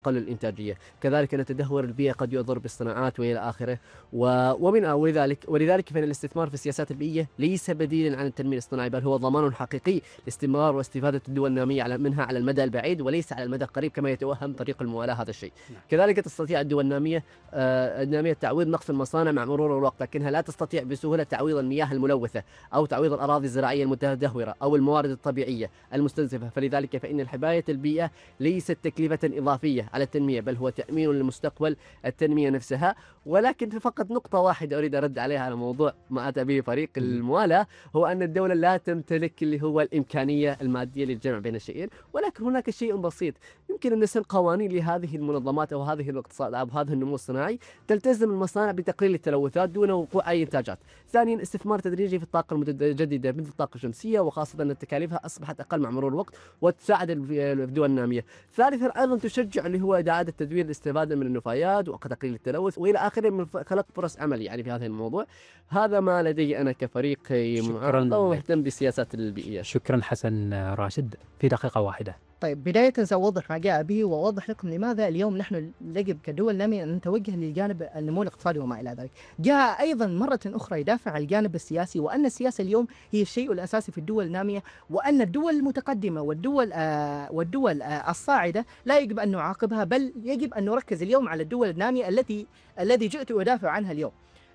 قل الإنتاجية، كذلك أن تدهور البيئة قد يضر بالصناعات وإلى آخره. ولذلك فإن الاستثمار في السياسات البيئية ليس بديلا عن التنمية الاصطناعي، بل هو ضمان حقيقي لاستمرار واستفادة الدول النامية منها على المدى البعيد وليس على المدى القريب كما يتوهم طريق الموالاة هذا الشيء. كذلك تستطيع الدول النامية تعويض نقص المصانع مع مرور الوقت، لكنها لا تستطيع بسهولة تعويض المياه الملوثة أو تعويض الأراضي الزراعية المتدهورة أو الموارد الطبيعية المستنزفة. فلذلك فإن حماية البيئة ليست تكلفة إضافية على التنمية، بل هو تأمين لمستقبل التنمية نفسها. ولكن في فقط نقطة واحدة أريد أرد عليها على موضوع ما أتى به فريق الموالاة، هو أن الدولة لا تمتلك اللي هو الإمكانية المادية للجمع بين الشيئين، ولكن هناك شيء بسيط، يمكن أن نسن قوانين لهذه المنظمات أو هذه الاقتصاد أو هذا النمو الصناعي تلتزم المصانع بتقليل التلوثات دون وقوع أي إنتاجات. ثانيا، استثمار تدريجي في الطاقة المتجددة مثل الطاقة الشمسية، وخاصة أن تكاليفها أصبحت أقل مع مرور الوقت وتساعد الدول النامية. ثالثا، أيضا تشجع اللي هو إعادة تدوير الاستفادة من النفايات وتقليل التلوث وإلى آخره من خلق فرص عمل يعني في هذا الموضوع. هذا ما لدي أنا كفريق معارضة ومهتم بالسياسات البيئية. شكرا حسن راشد، في دقيقة واحدة. طيب، بداية سأوضح ما جاء به وأوضح لكم لماذا اليوم نحن يجب كدول نامية أن نتوجه لجانب النمو الاقتصادي وما إلى ذلك. جاء أيضا مرة أخرى يدافع عن الجانب السياسي، وأن السياسة اليوم هي الشيء الأساسي في الدول النامية، وأن الدول المتقدمة والدول الصاعدة لا يجب أن نعاقبها، بل يجب أن نركز اليوم على الدول النامية التي جئت أدافع عنها اليوم.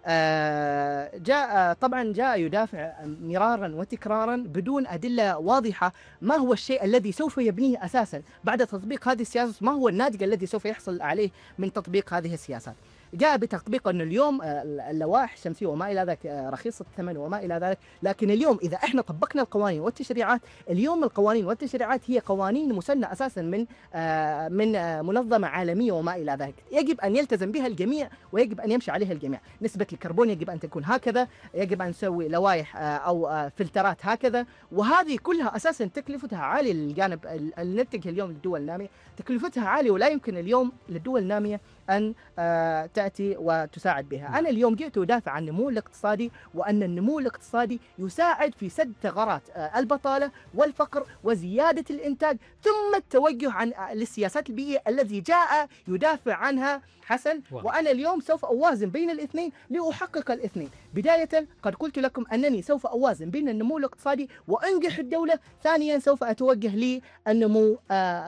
جاء يدافع مرارا وتكرارا بدون أدلة واضحة ما هو الشيء الذي سوف يبنيه أساسا بعد تطبيق هذه السياسات، ما هو الناتج الذي سوف يحصل عليه من تطبيق هذه السياسات. جاء بتطبيق أن اليوم اللوائح الشمسية وما إلى ذلك رخيصة الثمن وما إلى ذلك، لكن اليوم إذا إحنا طبقنا القوانين والتشريعات، اليوم القوانين والتشريعات هي قوانين مسنة أساسا من منظمة عالمية وما إلى ذلك، يجب أن يلتزم بها الجميع ويجب أن يمشي عليها الجميع. نسبة الكربون يجب أن تكون هكذا، يجب أن نسوي لوائح أو فلترات هكذا، وهذه كلها أساسا تكلفتها عالية للجانب نتجه اليوم للدول النامية، تكلفتها عالية ولا يمكن اليوم للدول النامية أن تأتي وتساعد بها. أنا اليوم جئت أدافع عن النمو الاقتصادي، وأن النمو الاقتصادي يساعد في سد ثغرات البطالة والفقر وزيادة الإنتاج، ثم التوجه عن للسياسات البيئية الذي جاء يدافع عنها حسن. وأنا اليوم سوف أوازن بين الاثنين لأحقق الاثنين. بداية قد قلت لكم أنني سوف أوازن بين النمو الاقتصادي وأنجح الدولة، ثانيا سوف أتوجه للنمو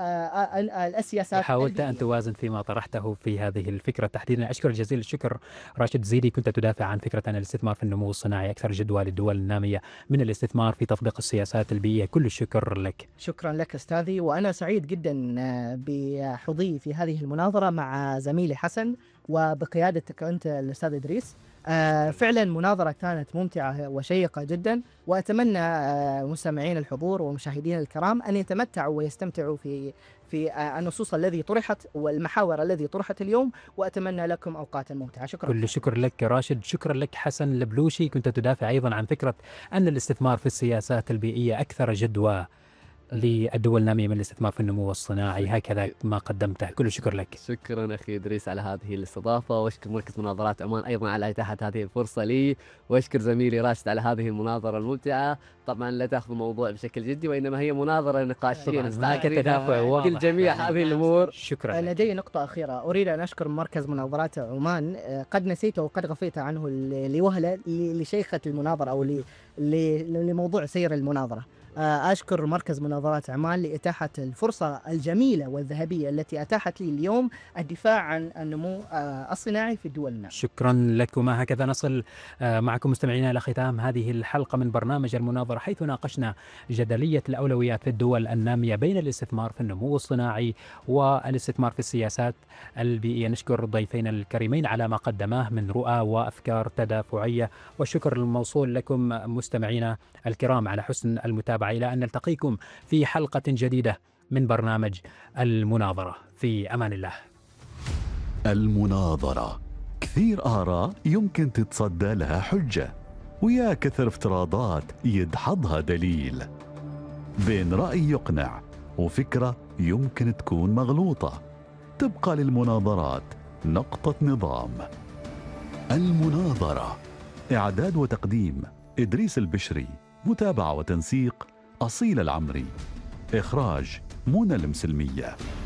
السياسات. حاولت أن توازن فيما طرحته في هذه الفكرة تحديدا. أشكر جزيل الشكر راشد زيدي، كنت تدافع عن فكرة أن الاستثمار في النمو الصناعي أكثر جدوى للدول النامية من الاستثمار في تطبيق السياسات البيئية. كل الشكر لك. شكرا لك أستاذي، وأنا سعيد جدا بحضوري في هذه المناظرة مع زميلي حسن وبقيادتك أنت الأستاذ إدريس. فعلا مناظرة كانت ممتعة وشيقة جدا، وأتمنى مستمعين الحضور ومشاهدين الكرام أن يتمتعوا ويستمتعوا في النصوص الذي طرحت والمحاور الذي طرحت اليوم، وأتمنى لكم أوقاتا ممتعة. شكرا. كل شكر لك راشد. شكرا لك حسن البلوشي، كنت تدافع أيضا عن فكرة أن الاستثمار في السياسات البيئية أكثر جدوى للدول النامية من الاستثمار في النمو الصناعي، هكذا ما قدمته. كل شكر لك. شكرا أخي إدريس على هذه الاستضافة، وأشكر مركز مناظرات عمان أيضا على إتاحة هذه الفرصة لي، وأشكر زميلي راشد على هذه المناظرة الممتعة. طبعا لا تأخذ الموضوع بشكل جدي، وإنما هي مناظرة نقاشية نستعكر كل جميع هذه الأمور. شكرا. لدي نقطة أخيرة أريد أن أشكر مركز مناظرات عمان، قد نسيته وقد غفيت عنه لوهلة لشيخة المناظرة أو لموضوع سير المناظرة. أشكر مركز مناظرات عمان لإتاحة الفرصة الجميلة والذهبية التي أتاحت لي اليوم الدفاع عن النمو الصناعي في الدول النامية. شكرا لكم. هكذا نصل معكم مستمعينا إلى ختام هذه الحلقة من برنامج المناظرة، حيث ناقشنا جدلية الأولويات في الدول النامية بين الاستثمار في النمو الصناعي والاستثمار في السياسات البيئية. نشكر ضيفينا الكريمين على ما قدماه من رؤى وأفكار تدافعية، والشكر الموصول لكم مستمعينا الكرام على حسن المتابعة. إلى أن نلتقيكم في حلقة جديدة من برنامج المناظرة. في أمان الله. المناظرة، كثير آراء يمكن تتصدى لها حجة، ويا كثر افتراضات يدحضها دليل، بين رأي يقنع وفكرة يمكن تكون مغلوطة. تبقى للمناظرات نقطة نظام. المناظرة، إعداد وتقديم إدريس البشري، متابعة وتنسيق أصيل العمري، إخراج منى المسلمية.